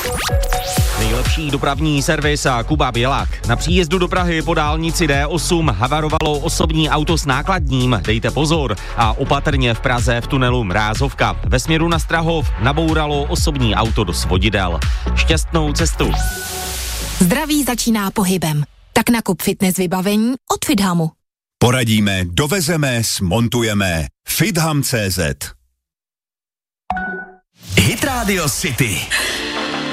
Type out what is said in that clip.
Nejlepší dopravní servis a Kuba Bělák. Na příjezdu do Prahy po dálnici D8 havarovalo osobní auto s nákladním. Dejte pozor. A opatrně v Praze v tunelu Mrázovka. Ve směru na Strahov nabouralo osobní auto do svodidel. Šťastnou cestu. Zdraví začíná pohybem. Tak nakup fitness vybavení od Fithamu. Poradíme, dovezeme, smontujeme. Fitham.cz. Hit Radio City.